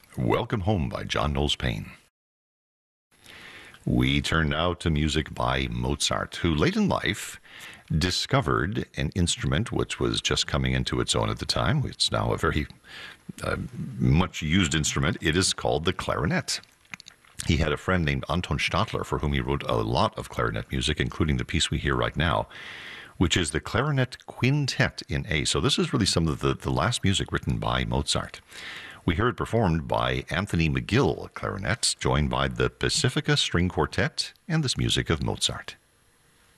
Welcome Home by John Knowles Paine. We turn now to music by Mozart, who late in life discovered an instrument which was just coming into its own at the time. It's now a very much used instrument. It is called the clarinet. He had a friend named Anton Stadler for whom he wrote a lot of clarinet music, including the piece we hear right now, which is the Clarinet Quintet in A. So this is really some of the last music written by Mozart. We hear it performed by Anthony McGill clarinets, joined by the Pacifica String Quartet and this music of Mozart.